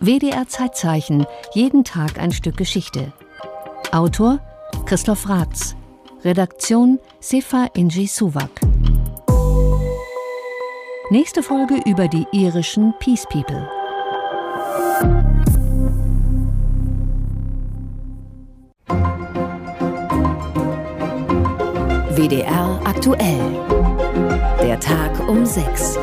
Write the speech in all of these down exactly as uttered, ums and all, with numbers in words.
W D R Zeitzeichen, jeden Tag ein Stück Geschichte. Autor Christoph Raths. Redaktion Sefa Inji Suwak. Nächste Folge über die irischen Peace People. W D R aktuell. Der Tag um sechs.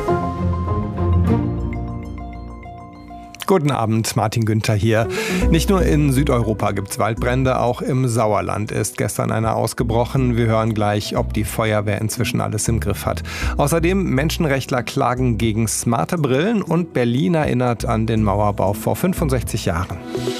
Guten Abend, Martin Günther hier. Nicht nur in Südeuropa gibt es Waldbrände, auch im Sauerland ist gestern einer ausgebrochen. Wir hören gleich, ob die Feuerwehr inzwischen alles im Griff hat. Außerdem Menschenrechtler klagen gegen smarte Brillen und Berlin erinnert an den Mauerbau vor fünfundsechzig Jahren.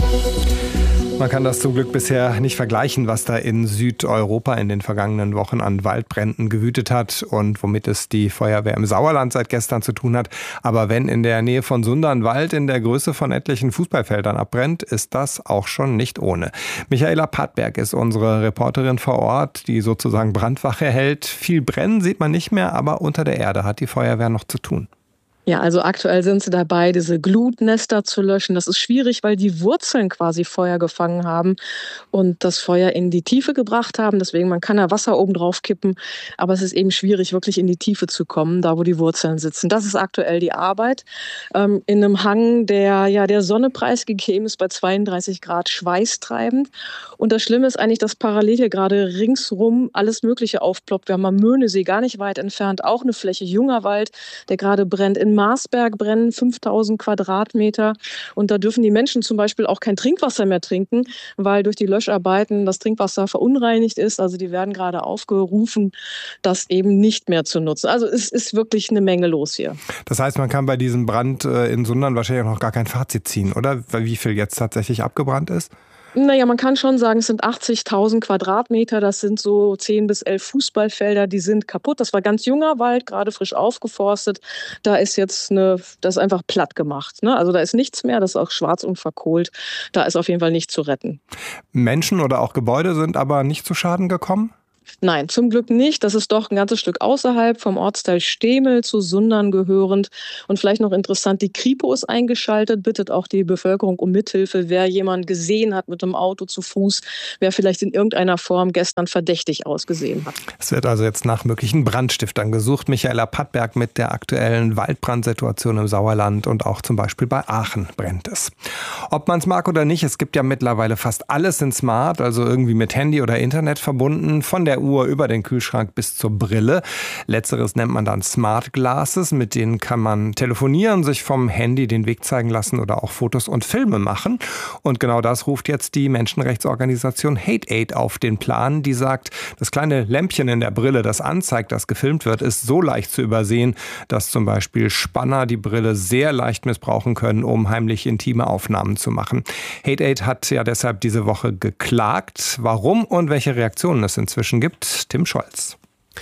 Man kann das zum Glück bisher nicht vergleichen, was da in Südeuropa in den vergangenen Wochen an Waldbränden gewütet hat und womit es die Feuerwehr im Sauerland seit gestern zu tun hat. Aber wenn in der Nähe von Sundern Wald in der Größe von etlichen Fußballfeldern abbrennt, ist das auch schon nicht ohne. Michaela Pattberg ist unsere Reporterin vor Ort, die sozusagen Brandwache hält. Viel brennen sieht man nicht mehr, aber unter der Erde hat die Feuerwehr noch zu tun. Ja, also aktuell sind sie dabei, diese Glutnester zu löschen. Das ist schwierig, weil die Wurzeln quasi Feuer gefangen haben und das Feuer in die Tiefe gebracht haben. Deswegen, man kann da Wasser oben drauf kippen, aber es ist eben schwierig, wirklich in die Tiefe zu kommen, da wo die Wurzeln sitzen. Das ist aktuell die Arbeit. Ähm, in einem Hang, der ja der Sonne preisgegeben ist, bei zweiunddreißig Grad schweißtreibend. Und das Schlimme ist eigentlich, dass parallel hier gerade ringsrum alles Mögliche aufploppt. Wir haben am Möhnesee gar nicht weit entfernt auch eine Fläche, junger Wald, der gerade brennt. In Marsberg brennen fünftausend Quadratmeter und da dürfen die Menschen zum Beispiel auch kein Trinkwasser mehr trinken, weil durch die Löscharbeiten das Trinkwasser verunreinigt ist. Also die werden gerade aufgerufen, das eben nicht mehr zu nutzen. Also es ist wirklich eine Menge los hier. Das heißt, man kann bei diesem Brand in Sundern wahrscheinlich auch noch gar kein Fazit ziehen, oder? Wie viel jetzt tatsächlich abgebrannt ist? Naja, man kann schon sagen, es sind achtzigtausend Quadratmeter, das sind so zehn bis elf Fußballfelder, die sind kaputt. Das war ganz junger Wald, gerade frisch aufgeforstet. Da ist jetzt eine, das ist einfach platt gemacht. Ne? Also da ist nichts mehr, das ist auch schwarz und verkohlt. Da ist auf jeden Fall nichts zu retten. Menschen oder auch Gebäude sind aber nicht zu Schaden gekommen? Nein, zum Glück nicht. Das ist doch ein ganzes Stück außerhalb vom Ortsteil Stemel zu Sundern gehörend. Und vielleicht noch interessant, die Kripo ist eingeschaltet, bittet auch die Bevölkerung um Mithilfe, wer jemanden gesehen hat mit dem Auto zu Fuß, wer vielleicht in irgendeiner Form gestern verdächtig ausgesehen hat. Es wird also jetzt nach möglichen Brandstiftern gesucht. Michaela Pattberg mit der aktuellen Waldbrandsituation im Sauerland und auch zum Beispiel bei Aachen brennt es. Ob man es mag oder nicht, es gibt ja mittlerweile fast alles in Smart, also irgendwie mit Handy oder Internet verbunden, von der Uhr über den Kühlschrank bis zur Brille. Letzteres nennt man dann Smart Glasses. Mit denen kann man telefonieren, sich vom Handy den Weg zeigen lassen oder auch Fotos und Filme machen. Und genau das ruft jetzt die Menschenrechtsorganisation Hate Aid auf den Plan. Die sagt, das kleine Lämpchen in der Brille, das anzeigt, dass gefilmt wird, ist so leicht zu übersehen, dass zum Beispiel Spanner die Brille sehr leicht missbrauchen können, um heimlich intime Aufnahmen zu machen. Hate Aid hat ja deshalb diese Woche geklagt. Warum und welche Reaktionen es inzwischen gibt, Tim Scholz.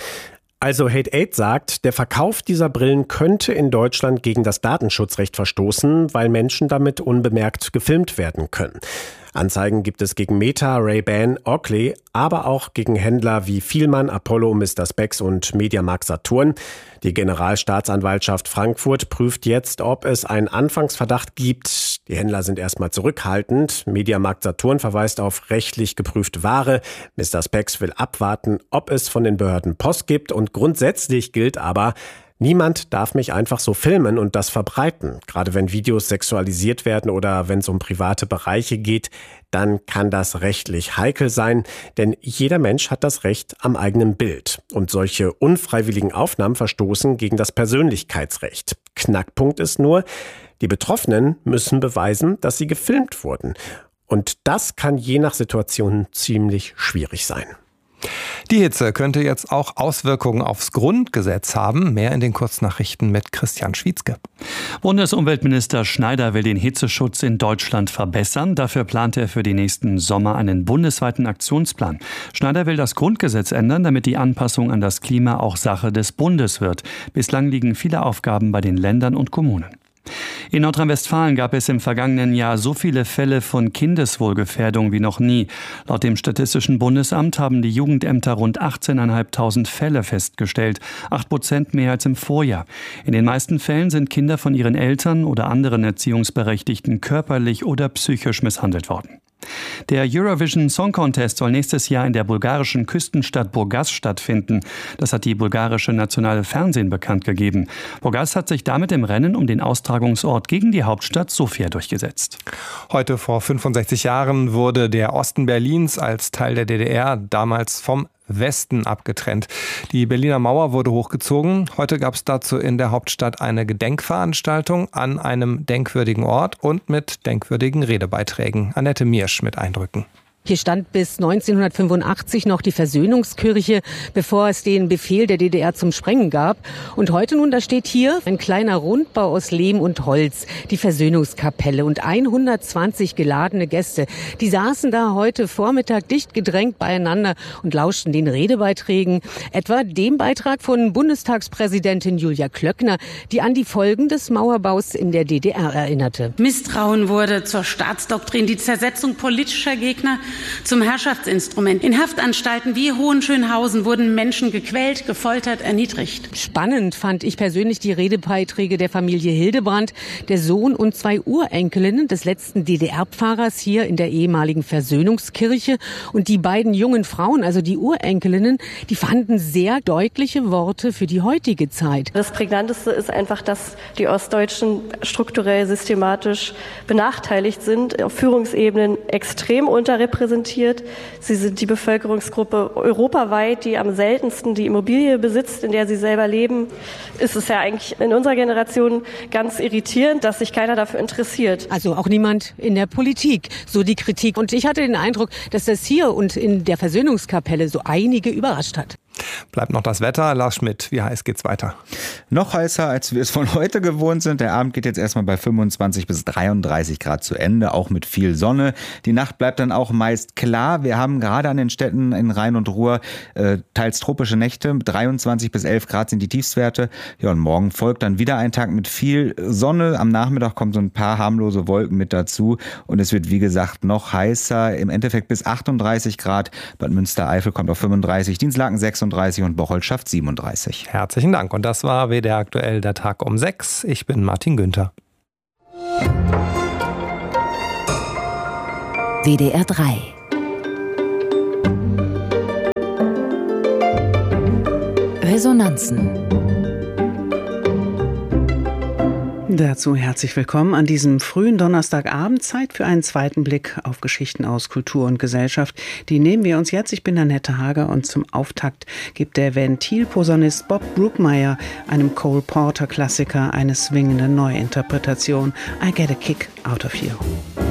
Also Hate Aid sagt, der Verkauf dieser Brillen könnte in Deutschland gegen das Datenschutzrecht verstoßen, weil Menschen damit unbemerkt gefilmt werden können. Anzeigen gibt es gegen Meta, Ray-Ban, Oakley, aber auch gegen Händler wie Vielmann, Apollo, Mister Spex und Mediamarkt Saturn. Die Generalstaatsanwaltschaft Frankfurt prüft jetzt, ob es einen Anfangsverdacht gibt. Die Händler sind erstmal zurückhaltend. Mediamarkt Saturn verweist auf rechtlich geprüfte Ware. Mister Spex will abwarten, ob es von den Behörden Post gibt. Und grundsätzlich gilt aber, niemand darf mich einfach so filmen und das verbreiten. Gerade wenn Videos sexualisiert werden oder wenn es um private Bereiche geht, dann kann das rechtlich heikel sein, denn jeder Mensch hat das Recht am eigenen Bild. Und solche unfreiwilligen Aufnahmen verstoßen gegen das Persönlichkeitsrecht. Knackpunkt ist nur, die Betroffenen müssen beweisen, dass sie gefilmt wurden. Und das kann je nach Situation ziemlich schwierig sein. Die Hitze könnte jetzt auch Auswirkungen aufs Grundgesetz haben. Mehr in den Kurznachrichten mit Christian Schwietzke. Bundesumweltminister Schneider will den Hitzeschutz in Deutschland verbessern. Dafür plant er für den nächsten Sommer einen bundesweiten Aktionsplan. Schneider will das Grundgesetz ändern, damit die Anpassung an das Klima auch Sache des Bundes wird. Bislang liegen viele Aufgaben bei den Ländern und Kommunen. In Nordrhein-Westfalen gab es im vergangenen Jahr so viele Fälle von Kindeswohlgefährdung wie noch nie. Laut dem Statistischen Bundesamt haben die Jugendämter rund achtzehntausendfünfhundert Fälle festgestellt, acht Prozent mehr als im Vorjahr. In den meisten Fällen sind Kinder von ihren Eltern oder anderen Erziehungsberechtigten körperlich oder psychisch misshandelt worden. Der Eurovision Song Contest soll nächstes Jahr in der bulgarischen Küstenstadt Burgas stattfinden. Das hat die bulgarische nationale Fernsehen bekannt gegeben. Burgas hat sich damit im Rennen um den Austragungsort gegen die Hauptstadt Sofia durchgesetzt. Heute vor fünfundsechzig Jahren wurde der Osten Berlins als Teil der D D R damals vom Westen abgetrennt. Die Berliner Mauer wurde hochgezogen. Heute gab es dazu in der Hauptstadt eine Gedenkveranstaltung an einem denkwürdigen Ort und mit denkwürdigen Redebeiträgen. Annette Miersch mit Eindrücken. Hier stand bis neunzehnhundertfünfundachtzig noch die Versöhnungskirche, bevor es den Befehl der D D R zum Sprengen gab. Und heute nun, da steht hier ein kleiner Rundbau aus Lehm und Holz, die Versöhnungskapelle und hundertzwanzig geladene Gäste. Die saßen da heute Vormittag dicht gedrängt beieinander und lauschten den Redebeiträgen, etwa dem Beitrag von Bundestagspräsidentin Julia Klöckner, die an die Folgen des Mauerbaus in der D D R erinnerte. Misstrauen wurde zur Staatsdoktrin, die Zersetzung politischer Gegner zum Herrschaftsinstrument. In Haftanstalten wie Hohenschönhausen wurden Menschen gequält, gefoltert, erniedrigt. Spannend fand ich persönlich die Redebeiträge der Familie Hildebrandt, der Sohn und zwei Urenkelinnen des letzten D D R-Pfarrers hier in der ehemaligen Versöhnungskirche. Und die beiden jungen Frauen, also die Urenkelinnen, die fanden sehr deutliche Worte für die heutige Zeit. Das Prägnanteste ist einfach, dass die Ostdeutschen strukturell systematisch benachteiligt sind, auf Führungsebenen extrem unterrepräsentiert. Sie sind die Bevölkerungsgruppe europaweit, die am seltensten die Immobilie besitzt, in der sie selber leben. Ist es ja eigentlich in unserer Generation ganz irritierend, dass sich keiner dafür interessiert. Also auch niemand in der Politik, so die Kritik. Und ich hatte den Eindruck, dass das hier und in der Versöhnungskapelle so einige überrascht hat. Bleibt noch das Wetter. Lars Schmidt, wie heiß geht's weiter? Noch heißer, als wir es von heute gewohnt sind. Der Abend geht jetzt erstmal bei fünfundzwanzig bis dreiunddreißig Grad zu Ende, auch mit viel Sonne. Die Nacht bleibt dann auch meist klar. Wir haben gerade an den Städten in Rhein und Ruhr äh, teils tropische Nächte. dreiundzwanzig bis elf Grad sind die Tiefstwerte. Ja, und morgen folgt dann wieder ein Tag mit viel Sonne. Am Nachmittag kommen so ein paar harmlose Wolken mit dazu. Und es wird, wie gesagt, noch heißer. Im Endeffekt bis achtunddreißig Grad. Bad Münstereifel kommt auf fünfunddreißig, Dienstlaken sechsunddreißig und Bocholt schafft siebenunddreißig. Herzlichen Dank. Und das war W D R aktuell, der Tag um sechs. Ich bin Martin Günther. W D R drei. Resonanzen. Dazu herzlich willkommen an diesem frühen Donnerstagabend. Zeit für einen zweiten Blick auf Geschichten aus Kultur und Gesellschaft. Die nehmen wir uns jetzt. Ich bin Annette Hager und zum Auftakt gibt der Ventilposaunist Bob Brookmeyer einem Cole Porter Klassiker eine swingende Neuinterpretation I Get a Kick Out of You.